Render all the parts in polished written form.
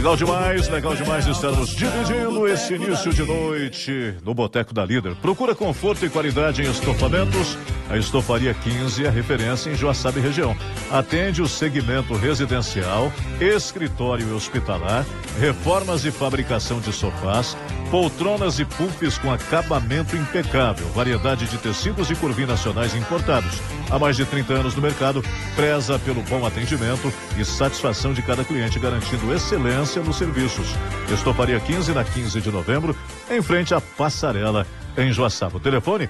Legal demais estarmos dividindo esse início de noite no Boteco da Líder. Procura conforto e qualidade em estofamentos. A Estofaria 15 é a referência em Joaçaba e região. Atende o segmento residencial, escritório e hospitalar, reformas e fabricação de sofás, poltronas e puffs com acabamento impecável, variedade de tecidos e curvim nacionais importados. Há mais de 30 anos no mercado, preza pelo bom atendimento e satisfação de cada cliente, garantindo excelência nos serviços. Estofaria 15, na 15 de novembro, em frente à Passarela, em Joaçaba. O telefone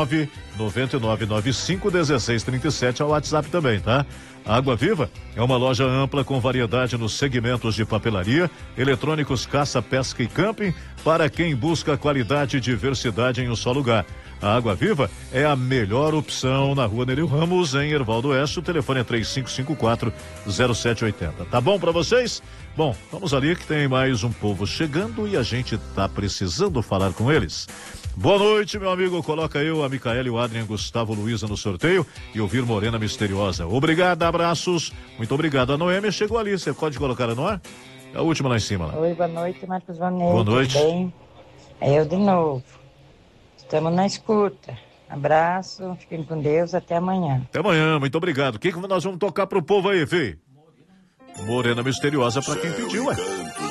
999951637, ao WhatsApp também, tá? Água Viva é uma loja ampla com variedade nos segmentos de papelaria, eletrônicos, caça, pesca e camping, para quem busca qualidade e diversidade em um só lugar. A Água Viva é a melhor opção na Rua Nereu Ramos, em Hervaldo Oeste. O telefone é 3554-0780. Tá bom pra vocês? Bom, vamos ali que tem mais um povo chegando e a gente tá precisando falar com eles. Boa noite, meu amigo. Coloca eu, a Micaela, o Adrian, Gustavo, Luísa no sorteio e ouvir Morena Misteriosa. Obrigado, abraços. Muito obrigado. A Noêmia chegou ali. Você pode colocar ela no ar? A última lá em cima. Lá. Oi, boa noite, Marcos Vaneiro. Boa noite. Tudo bem? É eu de novo. Estamos na escuta. Abraço, fiquem com Deus, até amanhã. Até amanhã, muito obrigado. O que nós vamos tocar pro povo aí, Fê? Morena Misteriosa, pra quem pediu, ué.